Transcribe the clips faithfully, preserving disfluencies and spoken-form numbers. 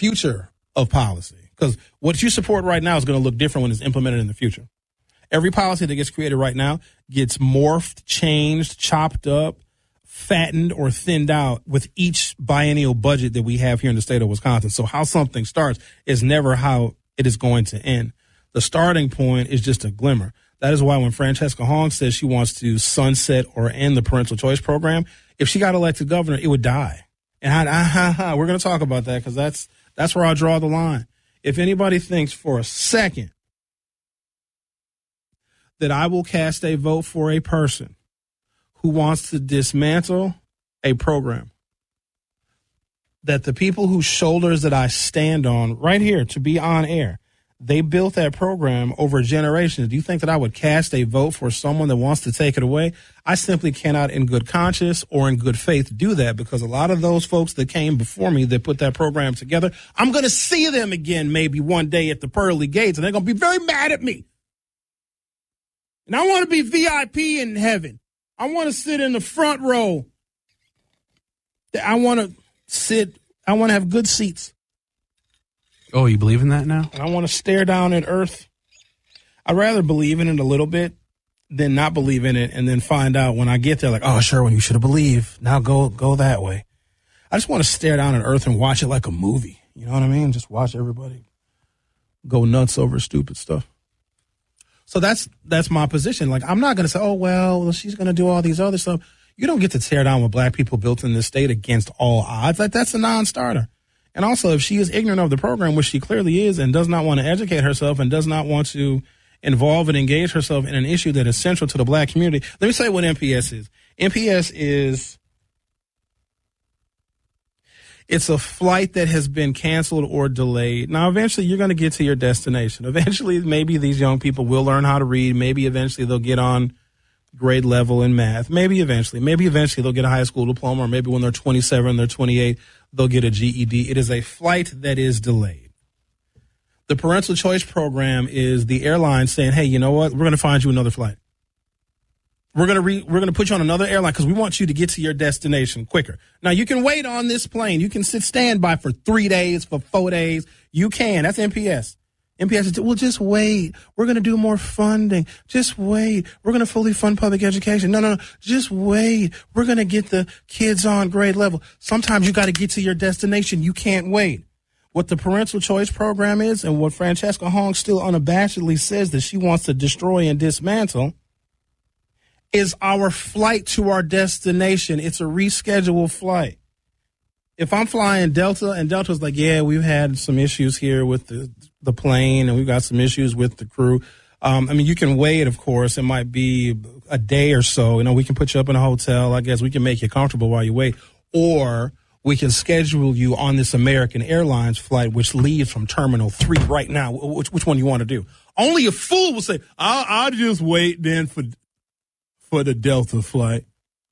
future of policy. Because what you support right now is going to look different when it's implemented in the future. Every policy that gets created right now gets morphed, changed, chopped up, fattened, or thinned out with each biennial budget that we have here in the state of Wisconsin. So how something starts is never how it is going to end. The starting point is just a glimmer. That is why when Francesca Hong says she wants to sunset or end the parental choice program, if she got elected governor, it would die. And I, I, I, we're going to talk about that because that's that's where I draw the line. If anybody thinks for a second that I will cast a vote for a person who wants to dismantle a program that the people whose shoulders that I stand on right here to be on air, they built that program over generations. Do you think that I would cast a vote for someone that wants to take it away? I simply cannot in good conscience or in good faith do that because a lot of those folks that came before me that put that program together, I'm going to see them again maybe one day at the pearly gates, and they're going to be very mad at me. And I want to be V I P in heaven. I want to sit in the front row. I want to sit. I want to have good seats. Oh, you believe in that now? And I want to stare down at earth. I'd rather believe in it a little bit than not believe in it and then find out when I get there, like, oh, Sherwin, you should have believed. Now go go that way. I just want to stare down at earth and watch it like a movie. You know what I mean? Just watch everybody go nuts over stupid stuff. So that's that's my position. Like, I'm not going to say, oh, well, she's going to do all these other stuff. You don't get to tear down what black people built in this state against all odds. Like, that's a non-starter. And also, if she is ignorant of the program, which she clearly is, and does not want to educate herself and does not want to involve and engage herself in an issue that is central to the black community, let me say what M P S is. M P S is, it's a flight that has been canceled or delayed. Now, eventually, you're going to get to your destination. Eventually, maybe these young people will learn how to read. Maybe eventually they'll get on grade level in math. Maybe eventually. Maybe eventually they'll get a high school diploma, or maybe when they're twenty-seven, they're twenty-eight, they'll get a G E D. It is a flight that is delayed. The parental choice program is the airline saying, hey, you know what? We're going to find you another flight. We're going to re- we're going to put you on another airline because we want you to get to your destination quicker. Now, you can wait on this plane. You can sit standby for three days, for four days. You can. That's M P S. M P S is, well, just wait. We're going to do more funding. Just wait. We're going to fully fund public education. No, no, no. Just wait. We're going to get the kids on grade level. Sometimes you got to get to your destination. You can't wait. What the parental choice program is, and what Francesca Hong still unabashedly says that she wants to destroy and dismantle, is our flight to our destination. It's a rescheduled flight. If I'm flying Delta and Delta's like, yeah, we've had some issues here with the, the plane and we've got some issues with the crew. Um, I mean, you can wait, of course. It might be a day or so. You know, we can put you up in a hotel. I guess we can make you comfortable while you wait. Or we can schedule you on this American Airlines flight, which leaves from Terminal three right now. Which, which one do you want to do? Only a fool will say, I'll, I'll just wait then for for the Delta flight.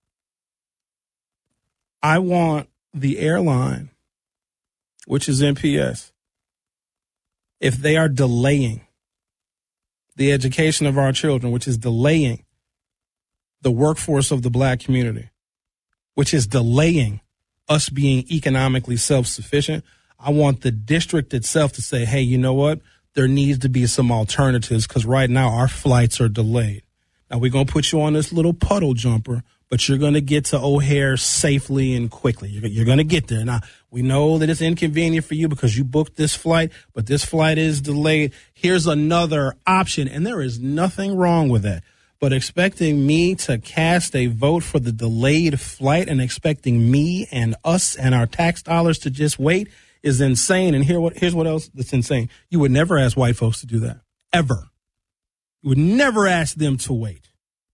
I want the airline, which is M P S, if they are delaying the education of our children, which is delaying the workforce of the black community, which is delaying us being economically self-sufficient, I want the district itself to say, hey, you know what? There needs to be some alternatives because right now our flights are delayed. Now, we're going to put you on this little puddle jumper, but you're going to get to O'Hare safely and quickly. You're, you're going to get there. Now, we know that it's inconvenient for you because you booked this flight, but this flight is delayed. Here's another option, and there is nothing wrong with that. But expecting me to cast a vote for the delayed flight and expecting me and us and our tax dollars to just wait is insane. And here what, here's what else that's insane. You would never ask white folks to do that, ever. You would never ask them to wait.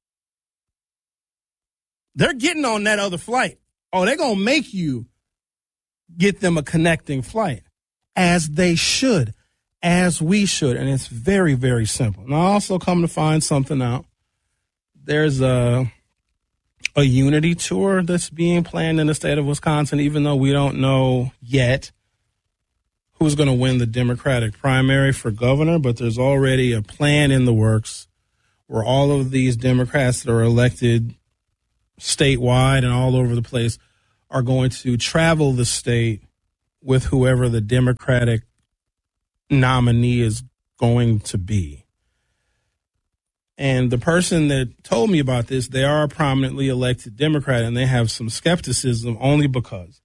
They're getting on that other flight. Oh, they're going to make you get them a connecting flight, as they should, as we should. And it's very, very simple. Now, I also come to find something out. There's a, a unity tour that's being planned in the state of Wisconsin, even though we don't know yet who's going to win the Democratic primary for governor, but there's already a plan in the works where all of these Democrats that are elected statewide and all over the place are going to travel the state with whoever the Democratic nominee is going to be. And the person that told me about this, they are a prominently elected Democrat, and they have some skepticism only because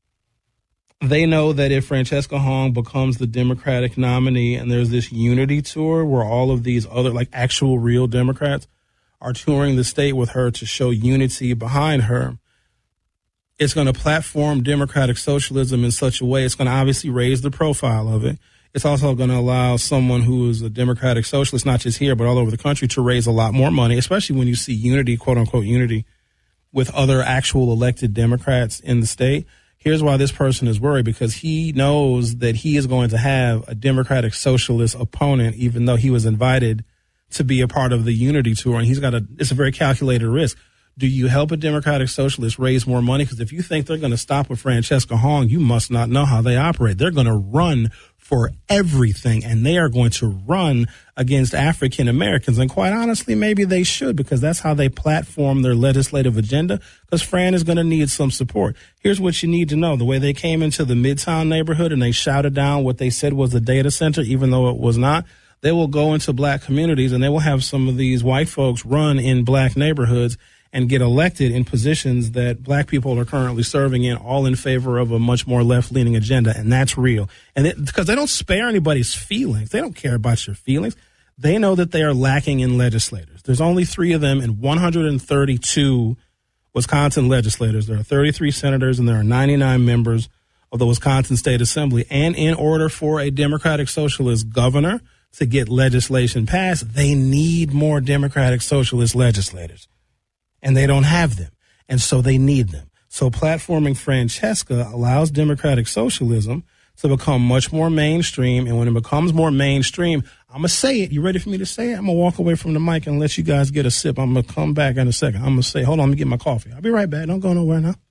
they know that if Francesca Hong becomes the Democratic nominee and there's this unity tour where all of these other, like actual real Democrats, are touring the state with her to show unity behind her, it's going to platform democratic socialism in such a way. It's going to obviously raise the profile of it. It's also going to allow someone who is a democratic socialist, not just here, but all over the country, to raise a lot more money, especially when you see unity, quote unquote, unity with other actual elected Democrats in the state. Here's why this person is worried, because he knows that he is going to have a democratic socialist opponent, even though he was invited to be a part of the unity tour. And he's got a, it's a very calculated risk. Do you help a democratic socialist raise more money? Because if you think they're going to stop with Francesca Hong, you must not know how they operate. They're going to run for everything, and they are going to run against African Americans. And quite honestly, maybe they should, because that's how they platform their legislative agenda, because Fran is going to need some support. Here's what you need to know. The way they came into the Midtown neighborhood and they shouted down what they said was a data center, even though it was not, they will go into black communities and they will have some of these white folks run in black neighborhoods and get elected in positions that black people are currently serving in, all in favor of a much more left-leaning agenda. And that's real. And it, because they don't spare anybody's feelings. They don't care about your feelings. They know that they are lacking in legislators. There's only three of them and one hundred thirty-two Wisconsin legislators. There are thirty-three senators and there are ninety-nine members of the Wisconsin State Assembly. And in order for a Democratic Socialist governor to get legislation passed, they need more Democratic Socialist legislators. And they don't have them. And so they need them. So platforming Francesca allows democratic socialism to become much more mainstream. And when it becomes more mainstream, I'm going to say it. You ready for me to say it? I'm going to walk away from the mic and let you guys get a sip. I'm going to come back in a second. I'm going to say, hold on, let me get my coffee. I'll be right back. Don't go nowhere now.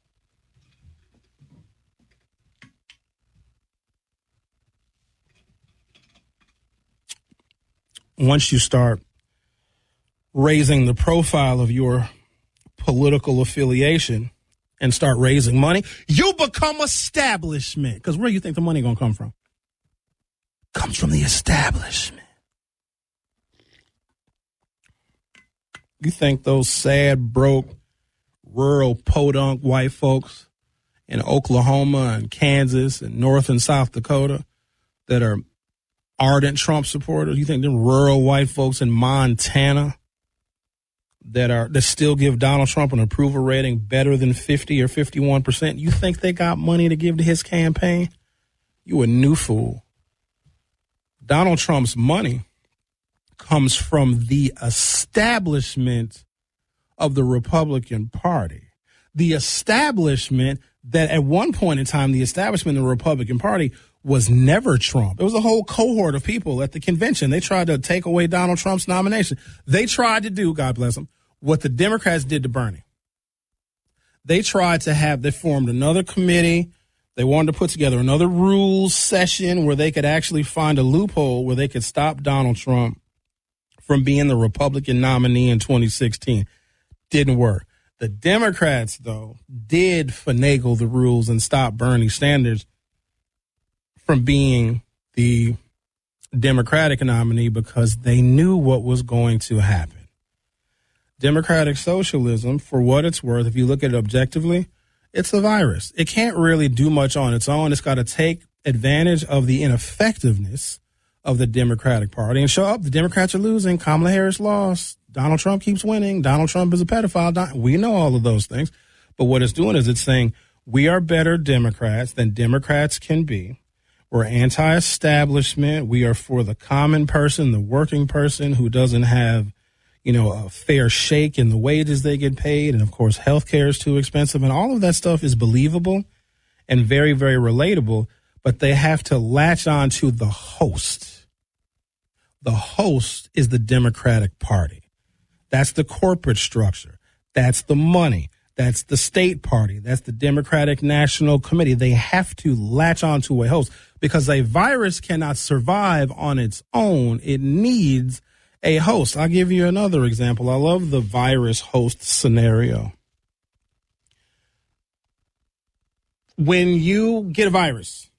Once you start raising the profile of your political affiliation and start raising money, you become establishment. Because where do you think the money going to come from? Comes from the establishment. You think those sad, broke, rural, podunk white folks in Oklahoma and Kansas and North and South Dakota that are ardent Trump supporters, you think them rural white folks in Montana that are that still give Donald Trump an approval rating better than fifty or fifty-one percent, you think they got money to give to his campaign? You a new fool. Donald Trump's money comes from the establishment of the Republican Party. The establishment that at one point in time, the establishment of the Republican Party was never Trump. It was a whole cohort of people at the convention. They tried to take away Donald Trump's nomination. They tried to do, God bless them, what the Democrats did to Bernie. They tried to have, they formed another committee. They wanted to put together another rules session where they could actually find a loophole where they could stop Donald Trump from being the Republican nominee in twenty sixteen. Didn't work. The Democrats, though, did finagle the rules and stop Bernie Sanders from being the Democratic nominee because they knew what was going to happen. Democratic socialism, for what it's worth, if you look at it objectively, it's a virus. It can't really do much on its own. It's got to take advantage of the ineffectiveness of the Democratic Party and show up. The Democrats are losing. Kamala Harris lost. Donald Trump keeps winning. Donald Trump is a pedophile. We know all of those things. But what it's doing is it's saying we are better Democrats than Democrats can be. We're anti-establishment. We are for the common person, the working person who doesn't have, you know, a fair shake in the wages they get paid. And, of course, health care is too expensive. And all of that stuff is believable and very, very relatable. But they have to latch on to the host. The host is the Democratic Party. That's the corporate structure. That's the money. That's the state party. That's the Democratic National Committee. They have to latch on to a host because a virus cannot survive on its own. It needs a host. I'll give you another example. I love the virus host scenario. When you get a virus,